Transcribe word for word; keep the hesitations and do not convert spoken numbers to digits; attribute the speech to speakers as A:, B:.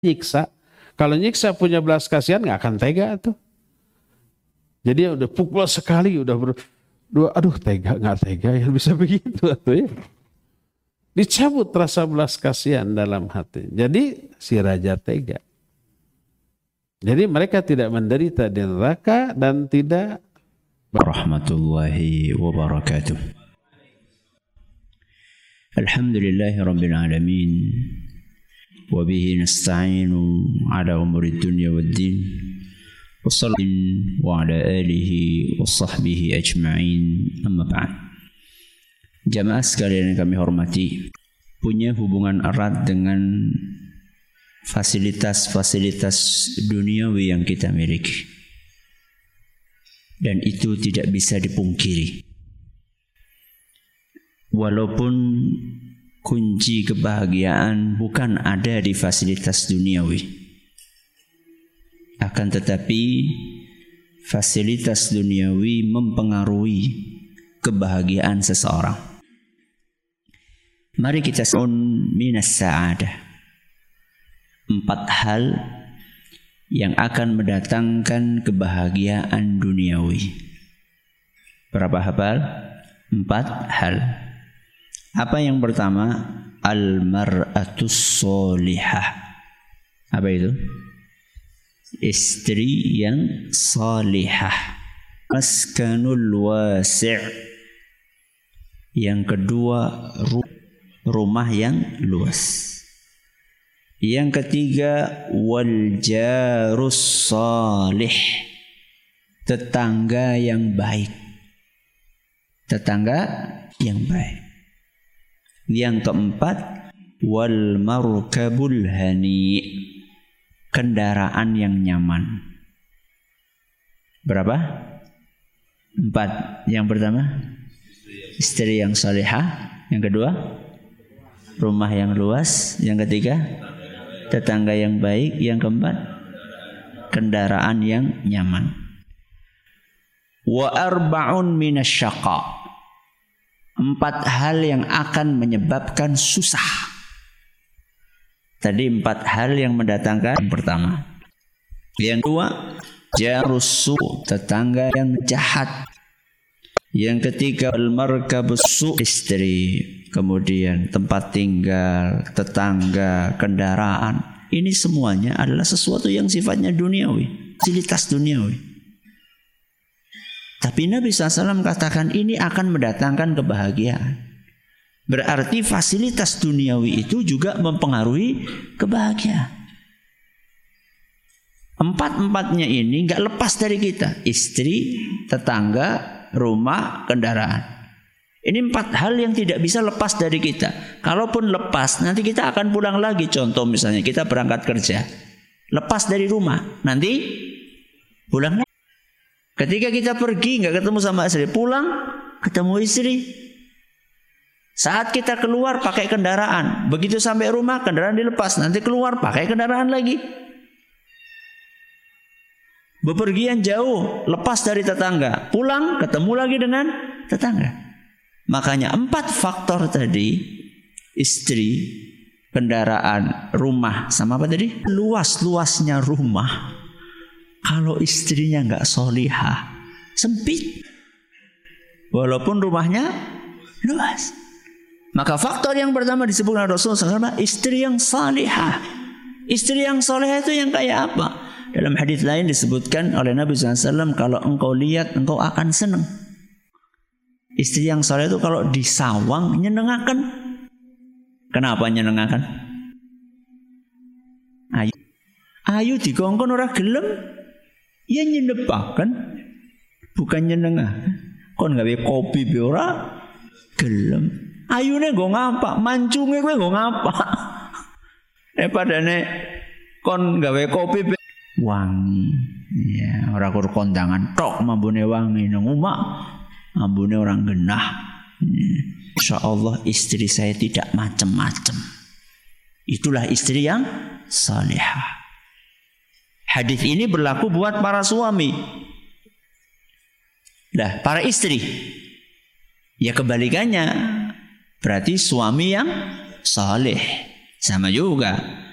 A: nyiksa. Kalau nyiksa punya belas kasihan nggak akan tega tuh. Jadi udah pukul sekali, udah ber, dua, aduh tega nggak tega yang bisa begitu tuh ya. Dicabut rasa belas kasihan dalam hati. Jadi si raja tega. Jadi mereka tidak menderita di neraka dan tidak
B: warahmatullahi wabarakatuh. Alhamdulillahi rabbil alamin. Wa bihi nasta'inu ala umuri dunya waddin. Wassallallahu wa ala alihi wa sahbihi ajma'in. Amma ba'd. Jamaah sekalian yang kami hormati, punya hubungan erat dengan fasilitas-fasilitas duniawi yang kita miliki. Dan itu tidak bisa dipungkiri. Walaupun kunci kebahagiaan bukan ada di fasilitas duniawi, akan tetapi fasilitas duniawi mempengaruhi kebahagiaan seseorang. Mari kita sun minas sa'adah. Empat hal yang akan mendatangkan kebahagiaan duniawi. Berapa hal? Empat hal. Apa yang pertama? Al-mar'atus solihah. Apa itu? Istri yang salihah. Maskanul wasi'. Yang kedua, rumah yang luas. Yang ketiga, wal jarus salih, tetangga yang baik. Tetangga yang baik. Yang keempat, wal markabul hani, kendaraan yang nyaman. Berapa? Empat. Yang pertama, istri yang salihah. Yang kedua, rumah yang luas. Yang ketiga, tetangga yang baik. Yang keempat, kendaraan yang nyaman. Wa arba'un minasyaqa, empat hal yang akan menyebabkan susah. Tadi empat hal yang mendatangkan. Yang pertama. Yang kedua, jarusu, tetangga yang jahat. Yang ketiga, al-markabus, istri. Kemudian tempat tinggal, tetangga, kendaraan. Ini semuanya adalah sesuatu yang sifatnya duniawi, fasilitas duniawi. Tapi Nabi shallallahu alaihi wasallam katakan ini akan mendatangkan kebahagiaan. Berarti fasilitas duniawi itu juga mempengaruhi kebahagiaan. Empat-empatnya ini gak lepas dari kita. Istri, tetangga, rumah, kendaraan. Ini empat hal yang tidak bisa lepas dari kita. Kalaupun lepas, nanti kita akan pulang lagi. Contoh misalnya kita berangkat kerja, lepas dari rumah, nanti pulang lagi. Ketika kita pergi nggak ketemu sama istri, pulang ketemu istri. Saat kita keluar pakai kendaraan, begitu sampai rumah kendaraan dilepas, nanti keluar pakai kendaraan lagi. Bepergian jauh, lepas dari tetangga, pulang ketemu lagi dengan tetangga. Makanya empat faktor tadi, istri, kendaraan, rumah, sama apa tadi? Luas-luasnya rumah. Kalau istrinya nggak solihah, sempit. Walaupun rumahnya luas. Maka faktor yang pertama disebutkan Rasulullah shallallahu alaihi wasallam, istri yang salihah. Istri yang solihah itu yang kayak apa? Dalam hadis lain disebutkan oleh Nabi shallallahu alaihi wasallam, kalau engkau lihat engkau akan senang. Istri yang soleh itu kalau disawang nyenengaken. Kenapa nyenengaken? Ayu, ayu dikongkon ora gelem, ya nyenepaken, bukan nyenengaken. Kon gawe kopi be ora gelem. Ayune nggo ngapa? Mancunge kowe nggo ngapa? Eh padane kon gawe kopi be wangi. Ya, ora kur kondangan tok mambune wangi nang omah. Ambune orang genah. Insyaallah istri saya tidak macam-macam. Itulah istri yang salihah. Hadis ini berlaku buat para suami. Lah, para istri, ya kebalikannya. Berarti suami yang saleh sama juga.